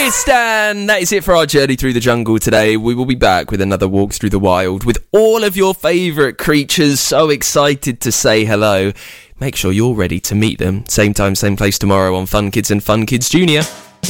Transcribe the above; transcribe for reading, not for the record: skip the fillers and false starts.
And that is it for our journey through the jungle today. We will be back with another walk through the wild with all of your favourite creatures. So excited to say hello. Make sure you're ready to meet them. Same time, same place tomorrow on Fun Kids and Fun Kids Junior.